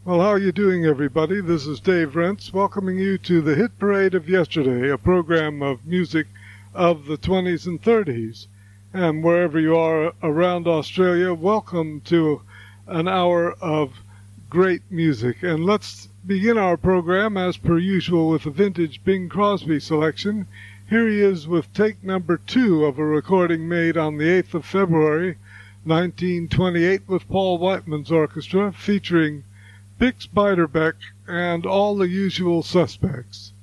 Well, how are you doing, everybody? This is Dave Rentz, welcoming you to the Hit Parade of Yesterday, a program of music of the 20s and 30s. And wherever you are around Australia, welcome to an hour of great music. And let's begin our program, as per usual, with a vintage Bing Crosby selection. Here he is with take number 2 of a recording made on the 8th of February, 1928, with Paul Whiteman's orchestra, featuring Bix Beiderbecke and all the usual suspects.